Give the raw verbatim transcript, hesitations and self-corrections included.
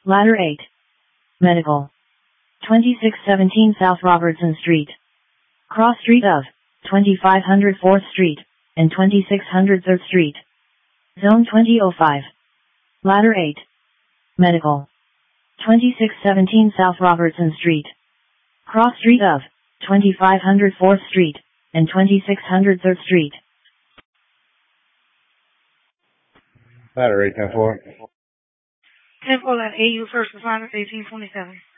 Ladder eight. Medical. twenty-six seventeen South Robertson Street. Cross Street of twenty-five hundred fourth Street and twenty-six hundred third Street. Zone twenty oh five. Ladder eight. Medical. twenty-six seventeen South Robertson Street. Cross Street of twenty-five hundred fourth Street and twenty-six hundred third Street. Ladder eight, ten four. ten four, ladder A U, first responder, eighteen twenty-seven.